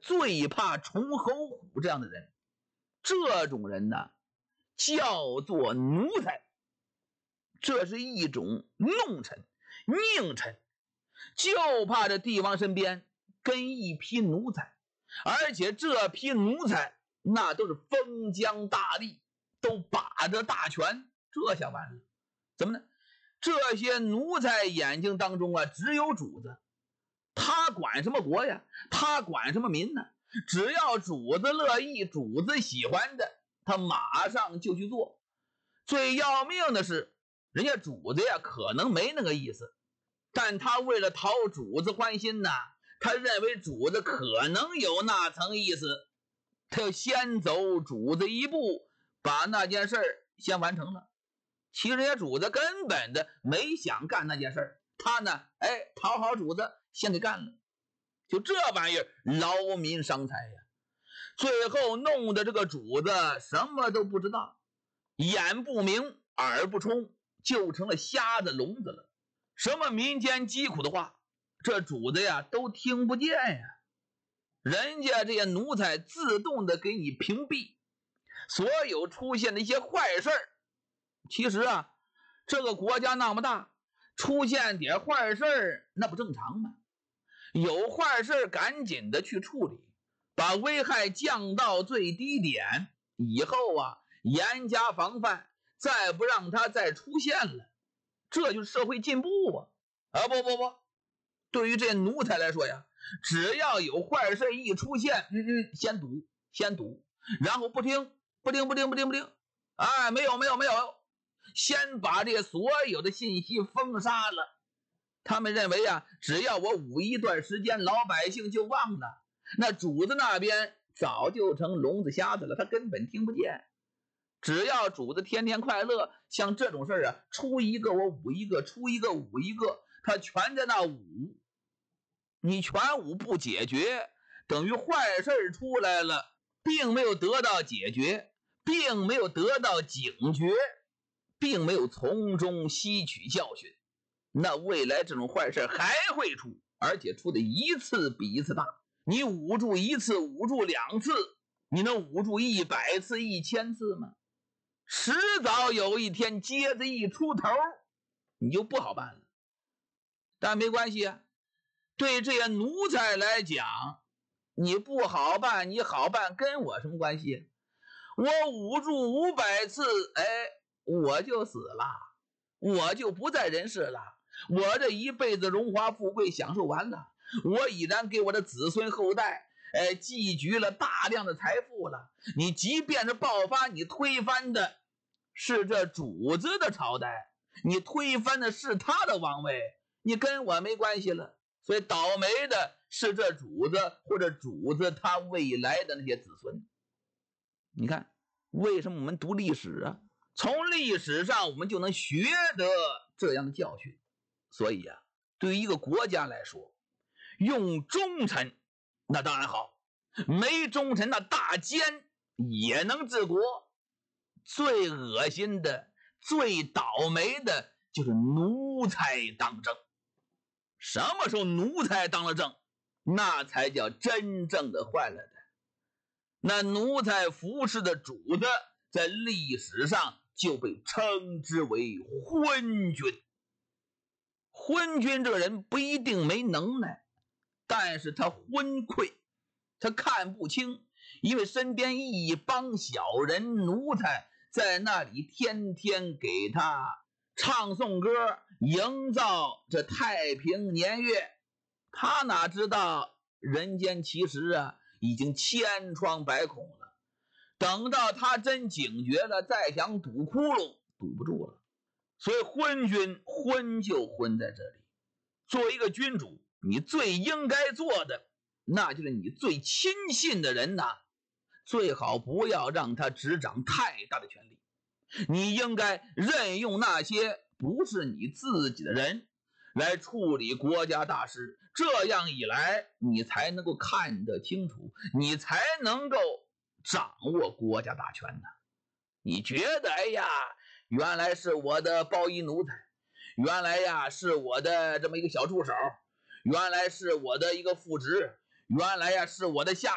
最怕崇侯虎这样的人。这种人呢，叫做奴才，这是一种弄臣、佞臣，就怕这帝王身边跟一批奴才，而且这批奴才那都是封疆大吏，都把着大权，这下完了。怎么呢？这些奴才眼睛当中啊，只有主子，他管什么国呀？他管什么民呢？只要主子乐意，主子喜欢的，他马上就去做。最要命的是，人家主子呀可能没那个意思，但他为了讨主子欢心呐，他认为主子可能有那层意思，他要先走主子一步，把那件事先完成了。其实人家主子根本的没想干那件事，他呢，讨好主子先给干了。就这玩意儿劳民伤财呀，最后弄得这个主子什么都不知道，眼不明耳不聪，就成了瞎子聋子了。什么民间疾苦的话，这主子呀都听不见呀。人家这些奴才自动的给你屏蔽所有出现的一些坏事。其实啊，这个国家那么大，出现点坏事那不正常吗？有坏事赶紧的去处理，把危害降到最低点，以后啊严加防范，再不让它再出现了，这就是社会进步啊！不，对于这奴才来说呀，只要有坏事一出现，先堵，然后不听，没有，先把这所有的信息封杀了。他们认为啊，只要我捂一段时间，老百姓就忘了，那主子那边早就成聋子瞎子了，他根本听不见。只要主子天天快乐，像这种事啊，出一个我捂一个，出一个捂一个，他全在那捂。你全捂不解决，等于坏事出来了，并没有得到解决，并没有得到警觉，并没有从中吸取教训。那未来这种坏事还会出，而且出的一次比一次大。你捂住一次，捂住2次，你能捂住100次、1000次吗？迟早有一天疖子一出头，你就不好办了。但没关系啊，对这些奴才来讲，你不好办，你好办跟我什么关系？我捂住500次，我就死了，我就不在人世了。我这一辈子荣华富贵享受完了，我已然给我的子孙后代积聚了大量的财富了。你即便是爆发，你推翻的是这主子的朝代，你推翻的是他的王位，你跟我没关系了。所以倒霉的是这主子，或者主子他未来的那些子孙。你看为什么我们读历史啊？从历史上我们就能学得这样的教训。所以啊，对于一个国家来说，用忠臣那当然好，没忠臣那大奸也能治国。最恶心的、最倒霉的就是奴才当政。什么时候奴才当了政，那才叫真正的坏了的。那奴才服侍的主子，在历史上就被称之为昏君。昏君这个人不一定没能耐，但是他昏聩，他看不清，因为身边一帮小人奴才在那里天天给他唱颂歌，营造这太平年月。他哪知道人间其实啊已经千疮百孔了，等到他真警觉了，再想堵窟窿堵不住了。所以昏君昏就昏在这里。作为一个君主，你最应该做的，那就是你最亲信的人呐，最好不要让他执掌太大的权力。你应该任用那些不是你自己的人来处理国家大事，这样一来，你才能够看得清楚，你才能够掌握国家大权呢。你觉得原来是我的包衣奴才，原来呀是我的这么一个小助手，原来是我的一个副职，原来呀是我的下